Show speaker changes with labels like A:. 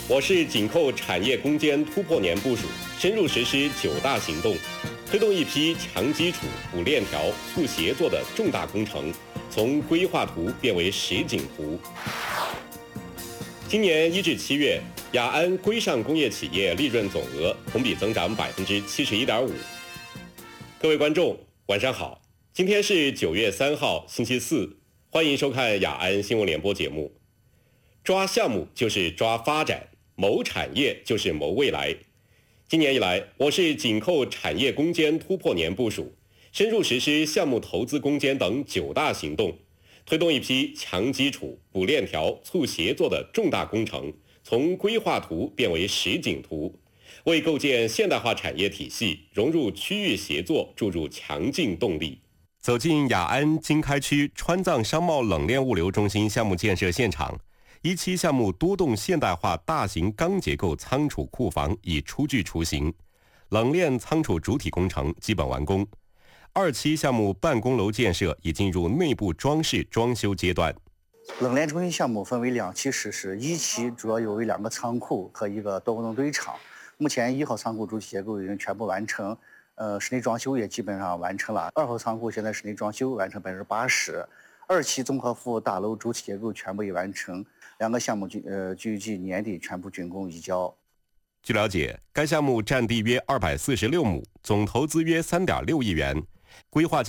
A: 我市紧扣产业攻坚突破年部署，深入实施9大行动，推动一批强基础、补链条、促协作的重大工程，从规划图变为实景图。今年1至7月，雅安规上工业企业利润总额同比增长71.5%。各位观众，晚上好，今天是9月3号，星期四，欢迎收看雅安新闻联播节目。抓项目就是抓发展，谋产业就是谋未来。今年以来，我市紧扣产业攻坚突破年部署，深入实施项目投资攻坚等9大行动，推动一批强基础、补链条、促协作的重大工程，从规划图变为实景图，为构建现代化产业体系、融入区域协作注入强劲动力。走进雅安经开区川藏商贸冷链物流中心项目建设现场，1期项目多栋现代化大型钢结构仓储库房已初具雏形，冷链仓储主体工程基本完工。2期项目办公楼建设已进入内部装饰装修阶段。
B: 冷链中心项目分为2期实施，1期主要有2个仓库和1个多功能堆场。目前1号仓库主体结构已经全部完成，室内装修也基本上完成了。2号仓库现在室内装修完成80%。2期综合服务大楼主体结构全部已完成，2个项目预计年底全部竣工移交。
A: 据了解，该项目占地约246亩，总投资约3.6亿元，规划